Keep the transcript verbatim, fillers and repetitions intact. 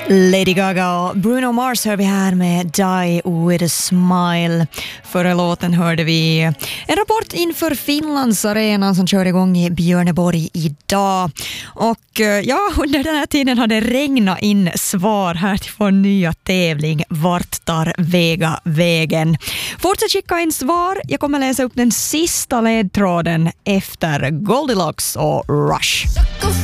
Lady Gaga och Bruno Mars hör vi här med Die With A Smile. Förra låten hörde vi en rapport inför Finlandsarenan som kör igång i Björneborg idag. Och ja, under den här tiden har det regnat in svar här till vår nya tävling Vart tar Vega vägen? Fortsätt skicka in svar. Jag kommer läsa upp den sista ledtråden efter Goldilocks och Rush.